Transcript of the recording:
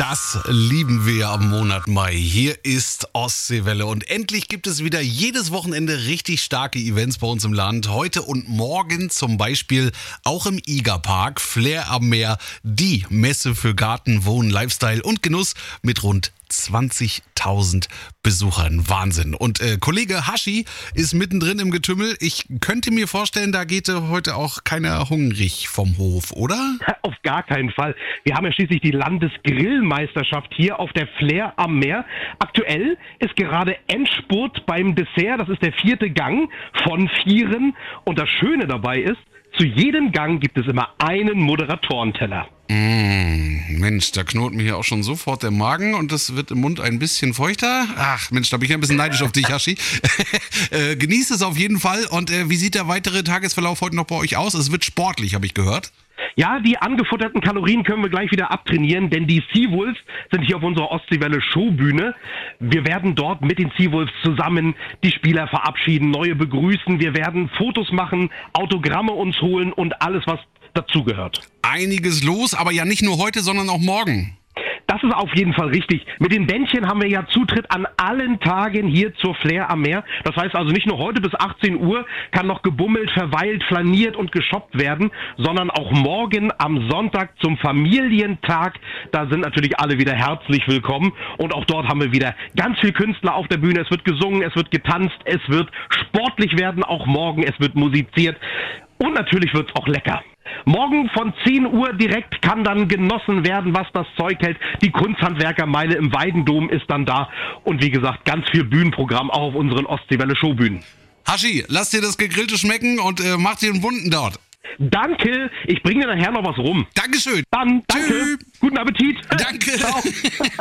Das lieben wir am Monat Mai. Hier ist Ostseewelle und endlich gibt es wieder jedes Wochenende richtig starke Events bei uns im Land. Heute und morgen zum Beispiel auch im IGA-Park, Flair am Meer, die Messe für Garten, Wohnen, Lifestyle und Genuss mit rund 20.000 Besuchern. Wahnsinn. Und Kollege Hashi ist mittendrin im Getümmel. Ich könnte mir vorstellen, da geht heute auch keiner hungrig vom Hof, oder? Auf gar keinen Fall. Wir haben ja schließlich die Landesgrillmeisterschaft hier auf der Flair am Meer. Aktuell ist gerade Endspurt beim Dessert. Das ist der 4. Gang von 4. Und das Schöne dabei ist, zu jedem Gang gibt es immer einen Moderatorenteller. Mensch, da knurrt mir hier auch schon sofort der Magen und das wird im Mund ein bisschen feuchter. Ach Mensch, da bin ich ein bisschen neidisch auf dich, Hashi. Genießt es auf jeden Fall. Und wie sieht der weitere Tagesverlauf heute noch bei euch aus? Es wird sportlich, habe ich gehört. Ja, die angefutterten Kalorien können wir gleich wieder abtrainieren, denn die Seawolves sind hier auf unserer Ostseewelle Showbühne. Wir werden dort mit den Seawolves zusammen die Spieler verabschieden, neue begrüßen. Wir werden Fotos machen, Autogramme uns holen und alles, was dazugehört. Einiges los, aber ja nicht nur heute, sondern auch morgen. Das ist auf jeden Fall richtig. Mit den Bändchen haben wir ja Zutritt an allen Tagen hier zur Flair am Meer. Das heißt also nicht nur heute bis 18 Uhr kann noch gebummelt, verweilt, flaniert und geshoppt werden, sondern auch morgen am Sonntag zum Familientag. Da sind natürlich alle wieder herzlich willkommen. Und auch dort haben wir wieder ganz viel Künstler auf der Bühne. Es wird gesungen, es wird getanzt, es wird sportlich werden, auch morgen. Es wird musiziert. Und natürlich wird es auch lecker. Morgen von 10 Uhr direkt kann dann genossen werden, was das Zeug hält. Die Kunsthandwerkermeile im Weidendom ist dann da. Und wie gesagt, ganz viel Bühnenprogramm auch auf unseren Ostseewelle Showbühnen. Hashi, lass dir das Gegrillte schmecken und mach dir einen bunten dort. Danke, ich bringe dir nachher noch was rum. Dankeschön. Dann, danke, Tschüss. guten Appetit. Danke. Ciao.